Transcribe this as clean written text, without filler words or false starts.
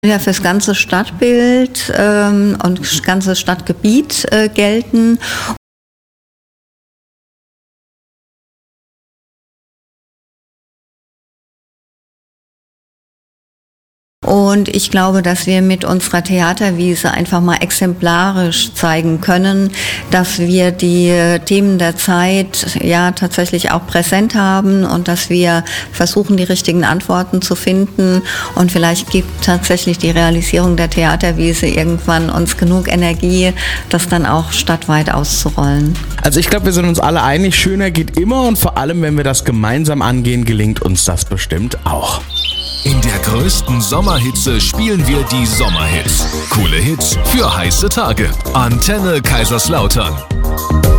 Ja, fürs ganze Stadtbild und das ganze Stadtgebiet gelten. Und ich glaube, dass wir mit unserer Theaterwiese einfach mal exemplarisch zeigen können, dass wir die Themen der Zeit ja tatsächlich auch präsent haben und dass wir versuchen, die richtigen Antworten zu finden. Und vielleicht gibt tatsächlich die Realisierung der Theaterwiese irgendwann uns genug Energie, das dann auch stadtweit auszurollen. Also ich glaube, wir sind uns alle einig, schöner geht immer und vor allem, wenn wir das gemeinsam angehen, gelingt uns das bestimmt auch. In der größten Sommerhitze spielen wir die Sommerhits. Coole Hits für heiße Tage. Antenne Kaiserslautern.